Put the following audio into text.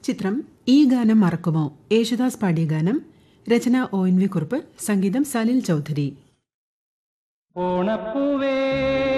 ചിത്രം ഈ ഗാനം മറക്കുമോ? യേശുദാസ് പാടിയ ഗാനം. രചന ONV കുറുപ്പ്, സംഗീതം സലിൽ ചൗധരി. ഓണപ്പൂവേ